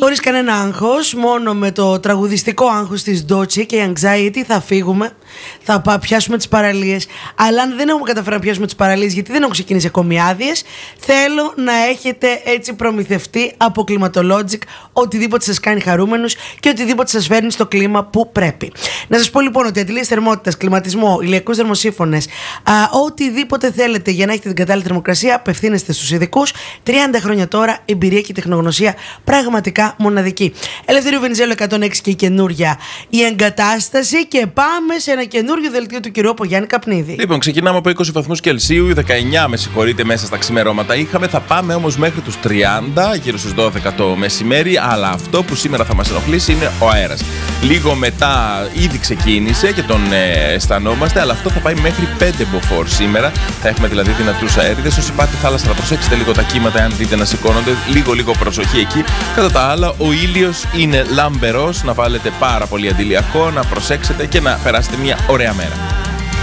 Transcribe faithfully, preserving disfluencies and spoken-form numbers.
χωρίς κανένα άγχος, μόνο με το τραγουδιστικό άγχος της Ντότσι και anxiety θα φύγουμε, θα πά, πιάσουμε τις παραλίες. Αλλά αν δεν έχουμε καταφέρει να πιάσουμε τις παραλίες, γιατί δεν έχουν ξεκινήσει ακόμη άδειες, θέλω να έχετε έτσι προμηθευτεί από Climatologic οτιδήποτε σας κάνει χαρούμενους και οτιδήποτε σας φέρνει στο κλίμα που πρέπει. Να σας πω λοιπόν ότι αντιλίες θερμότητας, κλιματισμό, ηλιακούς θερμοσύφωνες, α, οτιδήποτε θέλετε για να έχετε την κατάλληλη θερμοκρασία, απευθύνεστε στους ειδικούς. τριάντα χρόνια τώρα, εμπειρία και τεχνογνωσία πραγματικά μοναδική. Ελευθερίου Βενιζέλου εκατόν έξι και η καινούρια η εγκατάσταση. Και πάμε σε ένα καινούριο δελτίο του κυρίου Γιάννη Καπνίδη. Λοιπόν, ξεκινάμε από είκοσι βαθμούς Κελσίου, δεκαεννιά με συγχωρείτε μέσα στα ξημερώματα είχαμε. Θα πάμε όμως μέχρι τους τριάντα, γύρω στους δώδεκα το μεσημέρι. Αλλά αυτό που σήμερα θα μας ενοχλήσει είναι ο αέρας. Λίγο μετά ήδη ξεκίνησε και τον ε, αισθανόμαστε, αλλά αυτό θα πάει μέχρι πέντε μποφόρ σήμερα. Θα έχουμε δηλαδή δυνατούς αέριδες. Όσοι πάτε θάλασσα, θα προσέξετε λίγο τα κύματα, αν δείτε να σηκώνονται. Λίγο, λίγο προσοχή εκεί. Κατά τα άλλα, ο ήλιος είναι λαμπερός. Να βάλετε πάρα πολύ αντιλιακό, να προσέξετε και να περάσετε μια ωραία μέρα.